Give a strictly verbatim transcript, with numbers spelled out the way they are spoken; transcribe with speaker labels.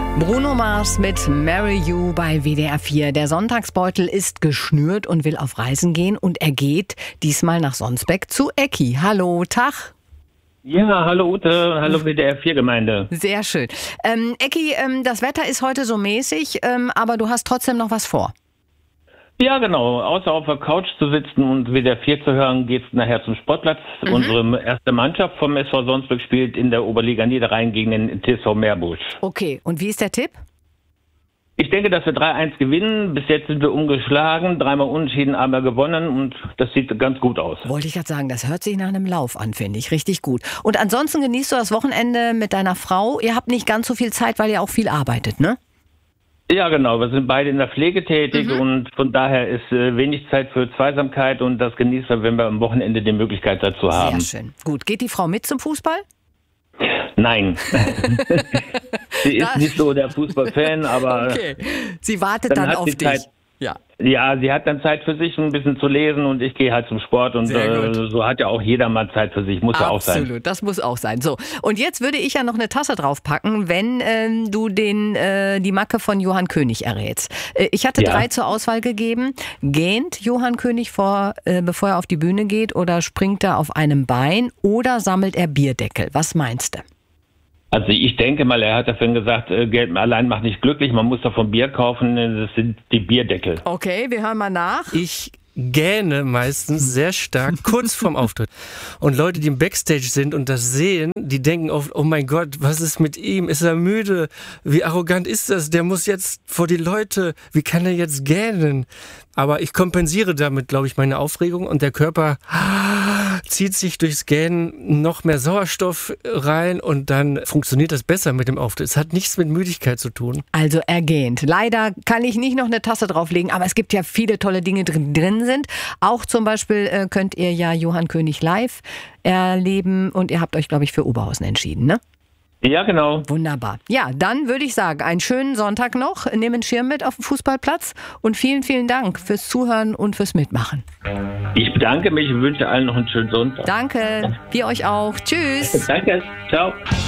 Speaker 1: Bruno Mars mit Marry You bei W D R vier. Der Sonntagsbeutel ist geschnürt und will auf Reisen gehen und er geht diesmal nach Sonsbeck zu Ecki. Hallo, Tag.
Speaker 2: Ja, hallo Ute, hallo W D R vier Gemeinde.
Speaker 1: Sehr schön. Ähm, Ecki, ähm, das Wetter ist heute so mäßig, ähm, aber du hast trotzdem noch was vor.
Speaker 2: Ja, genau. Außer auf der Couch zu sitzen und W D R vier zu hören, geht's nachher zum Sportplatz. Mhm. Unsere erste Mannschaft vom S V Sonsbeck spielt in der Oberliga Niederrhein gegen den T S V Meerbusch.
Speaker 1: Okay, und wie ist der Tipp?
Speaker 2: Ich denke, dass wir drei eins gewinnen. Bis jetzt sind wir ungeschlagen, dreimal unentschieden, einmal gewonnen und das sieht ganz gut aus.
Speaker 1: Wollte ich gerade sagen, das hört sich nach einem Lauf an, finde ich. Richtig gut. Und ansonsten genießt du das Wochenende mit deiner Frau. Ihr habt nicht ganz so viel Zeit, weil ihr auch viel arbeitet, ne?
Speaker 2: Ja, genau. Wir sind beide in der Pflege tätig mhm. und von daher ist äh, wenig Zeit für Zweisamkeit und das genießen wir, wenn wir am Wochenende die Möglichkeit dazu haben.
Speaker 1: Sehr schön. Gut. Geht die Frau mit zum Fußball?
Speaker 2: Nein. Sie ist nicht so der Fußballfan, aber
Speaker 1: okay. Sie wartet dann, dann auf dich.
Speaker 2: Zeit, ja. ja, sie hat dann Zeit für sich, ein bisschen zu lesen und ich gehe halt zum Sport und äh, so hat ja auch jeder mal Zeit für sich, muss Absolut, ja auch sein.
Speaker 1: Absolut, das muss auch sein. So, und jetzt würde ich ja noch eine Tasse draufpacken, wenn ähm, du den äh, die Macke von Johann König errätst. Äh, ich hatte ja. drei zur Auswahl gegeben. Gähnt Johann König vor, äh, bevor er auf die Bühne geht oder springt er auf einem Bein oder sammelt er Bierdeckel? Was meinst du?
Speaker 2: Also ich denke mal, er hat davon gesagt, Geld allein macht nicht glücklich, man muss davon Bier kaufen, das sind die Bierdeckel.
Speaker 1: Okay, wir hören mal nach.
Speaker 3: Ich gähne meistens sehr stark kurz vorm Auftritt. Und Leute, die im Backstage sind und das sehen, die denken oft, oh mein Gott, was ist mit ihm? Ist er müde? Wie arrogant ist das? Der muss jetzt vor die Leute, wie kann er jetzt gähnen? Aber ich kompensiere damit, glaube ich, meine Aufregung und der Körper zieht sich durchs Gähnen noch mehr Sauerstoff rein und dann funktioniert das besser mit dem Auftritt. Es hat nichts mit Müdigkeit zu tun.
Speaker 1: Also er gähnt. Leider kann ich nicht noch eine Tasse drauflegen, aber es gibt ja viele tolle Dinge drin, drin sind. Auch zum Beispiel äh, könnt ihr ja Johann König live erleben und ihr habt euch, glaube ich, für Oberhausen entschieden, ne?
Speaker 2: Ja, genau.
Speaker 1: Wunderbar. Ja, dann würde ich sagen, einen schönen Sonntag noch. Nehmt einen Schirm mit auf dem Fußballplatz und vielen, vielen Dank fürs Zuhören und fürs Mitmachen.
Speaker 2: Ich bedanke mich und wünsche allen noch einen schönen Sonntag.
Speaker 1: Danke. Wir euch auch. Tschüss.
Speaker 2: Danke. Ciao.